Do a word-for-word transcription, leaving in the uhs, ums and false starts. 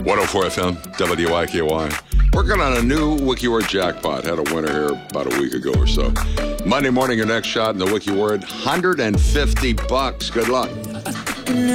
one oh four F M, W I K Y. Working on a new WikiWord jackpot. Had a winner here about a week ago or so. Monday morning, your next shot in the WikiWord, one hundred fifty bucks. Good luck.